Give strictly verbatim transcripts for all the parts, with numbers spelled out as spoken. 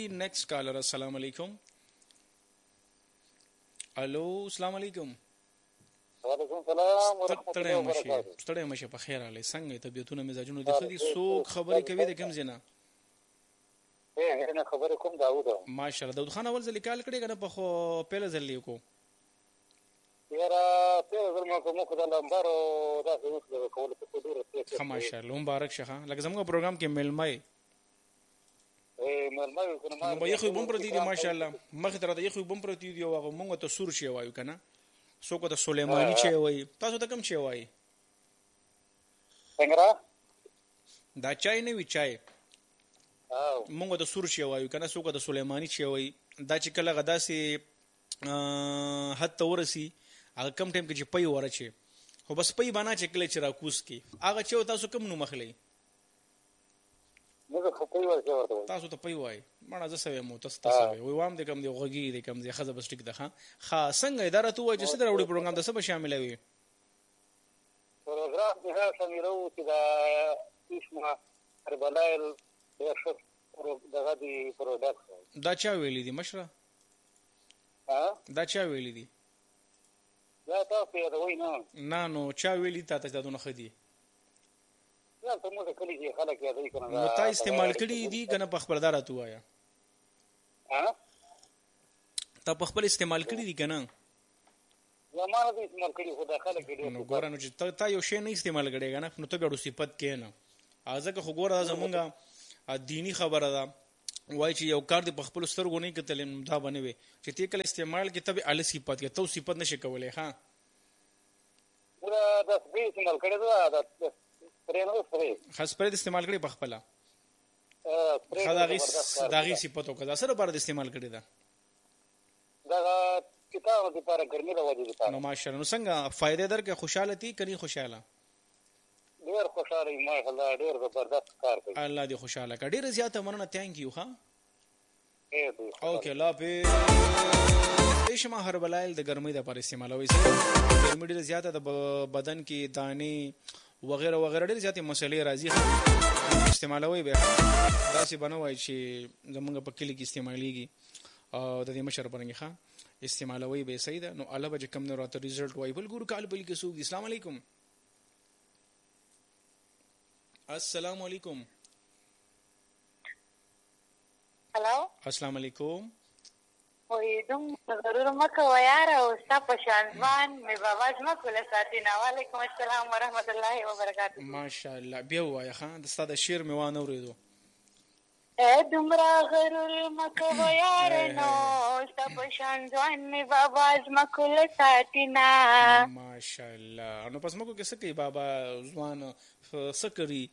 next caller. Assalamu alaikum. الو السلام علیکم. وعلیکم السلام ورحمۃ الله وبرکاتہ. ستړی مشه په خیر علي څنګه طبيعتونه مزاجونه د خدي سوق خبرې کوي د کوم زینا؟ اے نه خبرې کوم داوود. ماشاءالله داوود خان اول ځل کال کړي کنه په خو پهل ځل لیکو. یاره په ځل ما کوم خدای لمبارو دا څه وکړو کول په ډیره څه. ماشاءالله مبارک شه. لکه زموږ پروګرام کې ملمای اے ملمای کنه ما نو یخو بم پرتی دي ماشاءالله مخ تر ته یخو بم پرتی دی او هغه مونږ ته سور شي وایو کنه څوک ته سليماني چي وای تاسو ته کوم چي وای څنګه دا چای نه وی چای او مونږ ته سور شي وایو کنه څوک ته سليماني چي وای دا چې کله غدا سي حتی ورسي هغه کم ټیم کې چې پي ورچی خو بس پي باندې چې کله چې راکوس کی هغه چې تاسو کوم نو مخلي موږ خو پي ورته تاسو ته پي وای مړه زسوي مو تاسو تاسو وي وام دې کم دی غوږی دې کم دی خزه بس ټیک ده ها خا څنګه اداره تو وای چې ستر وړي پروګرام د څه شامل وي پروګرام ده شاملو چې دا اسمه هربلایل یو څه دغه دی پروډکټ دا چا ویلی دي مشره ها دا چا ویلی دي دا تاسو یې وای نه نه نو چا ویلی تاسو ته دونه خدي یا ته مو کلی چې خلک یې دوی کنه نو تا استعمال کړي دي کنه په خبردار ته وایا ها تا په خپل استعمال کړي دي کنه زمانه دې استعمال کړي خو دا خلک دې نو ګور نو چې تا یو شی نه استعمال کړي کنه نو ته به صفت کې نه ازګه خو ګور زمونږه دینی خبره ده وای چې یو کار دې په خپل سترګو نه کتل دا بنوي چې تی کله استعمال کې تبه ال صفت کې تو صفت نشي کولای ها دا د دې استعمال کړي دا خاص پر استعمال کړي په خپل خداغي داغي صفاتو کدا سره بار استعمال کړي دا دا کتاب د لپاره ګرمي د وجه لپاره نو ماشاءالله نو څنګه فائدې در کې خوشاله تي کني خوشاله ډیر خوشاله ما الله ډیر زبردست کار کوي الله دې خوشاله کړي ډیر زیاته مننه ثانک یو ها اے اوکې لا په ایشما هربلایل د ګرمۍ د پر استعمالوي سره ګرمۍ ډیر زیاته د بدن کې دانې وغیرہ وغیرہ ډېر زیاتې مسلې راځي استعمالوي به دا چې بنوي چې زمونږ په کلی کې استعماليږي او د دې مشر پرنګ ښه استعمالوي به صحیح ده نو الله به کم نه راته ریزلټ وای بل ګور کال بل کې سوق اسلام علیکم السلام علیکم هلو السلام علیکم وې دوم ضرور مکه ویاره او ستا په شانوان مې بابا زما کوله ساتینا. وعلیکم السلام ورحمت الله وبرکاته. ماشاءالله بیا وای خان د ستاسو شعر مې وانه اوریدو اے دومره غرور مکه ویاره نو ستا په شانوان مې بابا زما کوله ساتینا. ماشاءالله نو پس مکو کې څه کوي بابا ځوان څه کوي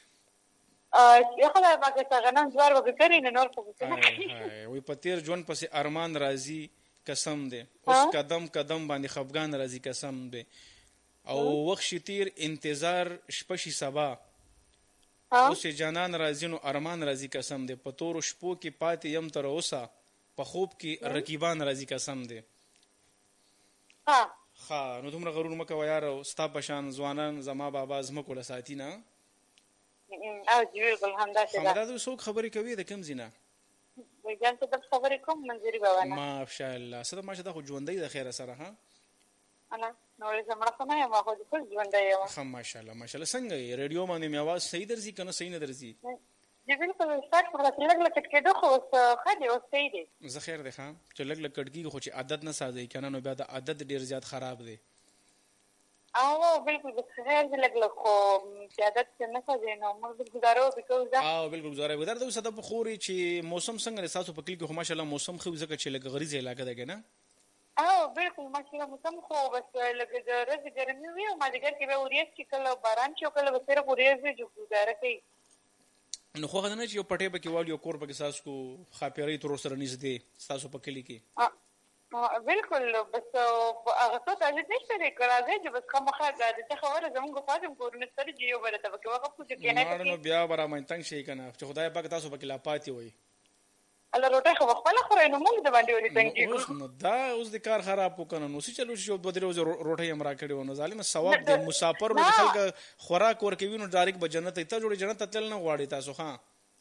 ا خدای پاک څنګه نن زوار وکړي نه نور څه نه وي په تیر ژوند پسې ارمان راځي قسم دی اوس قدم قدم باندې خفګان راځي قسم دی او وخت شتیر انتظار شپشي سبا اوس جانان راځي نو ارمان راځي قسم دی په تور شپو کې پاتې يم تر اوسه په خوب کې رقیبان راځي قسم دی ها ها نو دومره غرور مکه ویار ستا پشان ځوانان زما بابا زما کوله ساتي نه او جوړ ګل همدا څه دا همدا څوک خبرې کوي د کوم زینا وای ځان ته خبرې کوم منځري بابا نه ماشاء الله سره ماشه د خو ژوندۍ د خیره سره ها انا نو زمړه څنګه یم خو د ټول ژوندۍ یم خو ماشاء الله ماشاء الله څنګه ریډیو باندې مې आवाज صحیح درځي کنه صحیح نه درځي دی بالکل سټارټ پر لګ لګ کېدو خو خدي او صحیح دی زه خیر ده خان چې لګ لګ کټکی خو چې عادت نه سازي کنه نو بیا د عادت ډیر زیات خراب دی او بالکل بخیر دی لګ لګ خو عادت څنګه سازي نو موږ گزارو بکوزا او بالکل گزاره ودار د صد په خوري چې موسم څنګه رساسو په کلی کې خو ماشاء الله موسم خو زکه چې لګ غریزه علاقه ده کنه او بالکل ماشاء الله موسم خو بس لګ درځ ګرمي وي او ما دګر کې به وریځ چې کله باران چې کله به سره وریځ جو گزاره کوي نو خو غنه چې یو پټه پکې وال یو کور پکې ساس کو خاپيري تر سره نږدې تاسو په کلی کې بالکل بس هغه څه ته نشته لري کړه چې بس کوم خاطر د ته خبره زموږ فاطم کورن سره جیو برته پکې وقف کو چې نه نو بیا برا مې تنگ شي کنه چې خدای پاک تاسو پکې لا پاتې وي الله روټه خو خپل خوري نو موږ د باندې ولې تنگ کیږو نو دا اوس د کار خراب وکنه نو چې چلو شو دوه درو روټه یې مرا کړو نو ظالم ثواب د مسافر د خلک خوراک ورکوي نو ډایرک به جنت ته جوړي جنت تل نه غواړي تاسو ها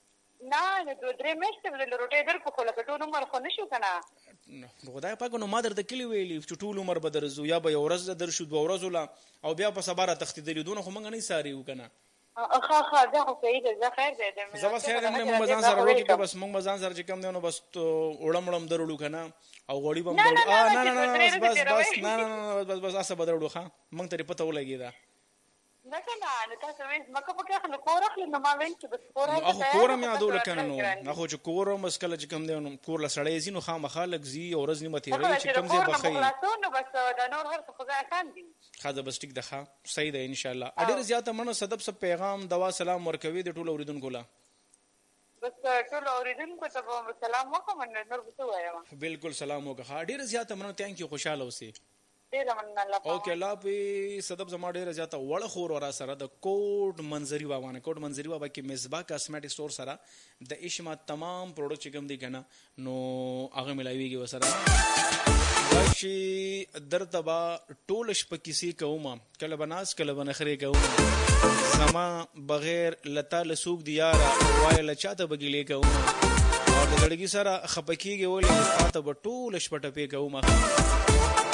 نه نو دوه درې میاشتې به درله روټۍ درکړو خو لکه ټول عمر خو نه شو که نه خدای پاک نو ما درته کلي ویلي چې ټول عمر به درځو یا به یو ورځ درشو دوه ورځو له او بیا په سبا راتښتېدلي دونه خو موږ نه څاري وو که نه ښه ښه دا خو صحیح ده زه خیر دی زه بس خیر دی مونږ به ځان سره روټي کې بس مونږ به ځان سره چې کوم دی نو بس وړم وړم دروړو که نه او غوړي به م دروړو نه نه نه بس بس نه نه بس بس هسه به دروړو ښه موږ ته یې پته ولګېده نه که نه نو تاسو وایي ځمکه پکې اخلو کور اخلي نو ما ویل چې بس کور اخو کور هم یادوله که نه نو اخو چې کور هم بس کله چې کوم دی نو کور له سړی ځي نو خامخا لږ ځي یو ورځ نیمه تېروي چې کوم ځای به ښه نو بس دا نور هر څه خو ځای اسان دي ښه ده بس ټیک ده ښه صحیح ده انشاءالله ډېره زیاته مننه صدف صاحب پیغام دوا سلام ورکوي د ټولو اورېدونکو له بس ټولو اورېدونکو ته به سلام وکړم نور به څه وایم بالکل سلام وکړه ډېره زیاته مننه تhank you خوشحاله اوسې اوکې الله په صدف زما ډېره زیاته وړه خور ورا سره د کوټ منظري بابا نه کوټ منظري بابا کې مصباح کاسمیټک سٹور سره د اشما تمام پروډکټ چې کوم دي کنه نو هغه ملایويږي وسره باشي درته با ټول شپه کیسې کوم کله بناس کله بنخري کوم زما بغیر لتا لسوق دی یارا وای لچاته بګلې کوم او د لړګي سره خپکیږي ولې تاسو به ټول شپه ټپې کوم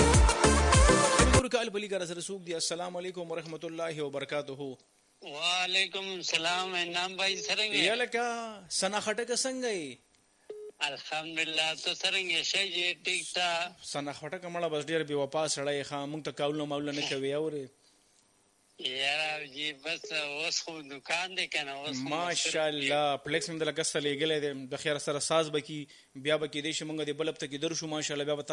کال بلی کا سره سوق دی السلام علیکم ورحمت الله وبرکاتہ وعلیکم السلام نام بھائی سرنګ یا لکه سنا خټک څنګه ای الحمدلله تو سرنګ شي ټیک تا سنا خټک مړه بس ډیر بي وپاس سړی خا مونږ ته کاول مول نه کوي اوري یاره جی بس اوس خو دکان دی کنه اوس ماشاءالله پلیکس مې د لکه سره لګلې د خیر سره ساز بکی بیا بکی دې شمنګ د بلب ته کې درشو ماشاءالله بیا